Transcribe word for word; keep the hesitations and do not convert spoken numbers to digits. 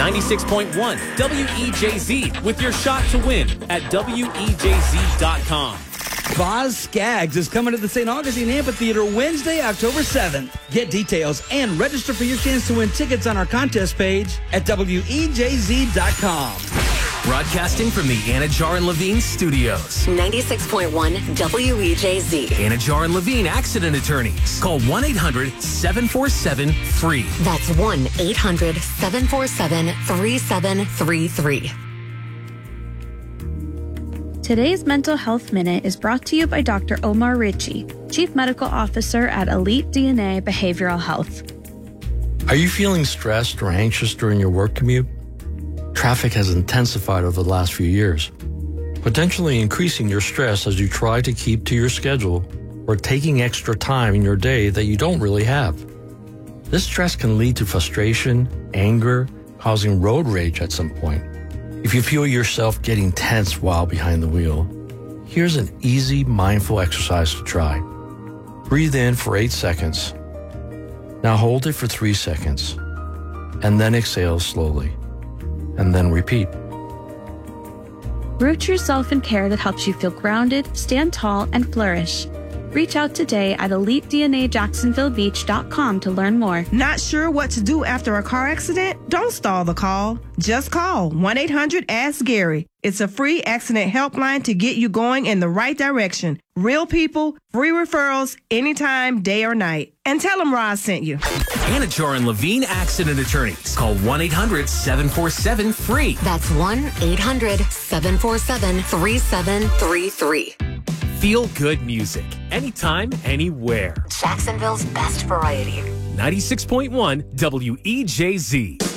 ninety-six point one W E J Z with your shot to win at W E J Z dot com. Boz Skaggs is coming to the Saint Augustine Amphitheater Wednesday, October seventh. Get details and register for your chance to win tickets on our contest page at W E J Z dot com. Broadcasting from the Anajar and Levine studios. ninety-six point one W E J Z. Anajar and Levine Accident Attorneys. Call one eight hundred seven four seven free. That's one eight hundred seven four seven three seven three three. Today's Mental Health Minute is brought to you by Doctor Omar Ritchie, Chief Medical Officer at Elite D N A Behavioral Health. Are you feeling stressed or anxious during your work commute? Traffic has intensified over the last few years, potentially increasing your stress as you try to keep to your schedule or taking extra time in your day that you don't really have. This stress can lead to frustration, anger, causing road rage at some point. If you feel yourself getting tense while behind the wheel, here's an easy, mindful exercise to try. Breathe in for eight seconds. Now hold it for three seconds, and then exhale slowly, and then repeat. Root yourself in care that helps you feel grounded, stand tall, and flourish. Reach out today at elite d n a jacksonville beach dot com to learn more. Not sure what to do after a car accident? Don't stall the call. Just call one eight hundred ask Gary. It's a free accident helpline to get you going in the right direction. Real people, free referrals, anytime, day or night. And tell them Roz sent you. Anajar and Levine Accident Attorneys. Call one eight hundred seven four seven free. That's one eight hundred seven four seven three seven three three. Feel good music anytime, anywhere. Jacksonville's best variety. ninety-six point one W E J Z.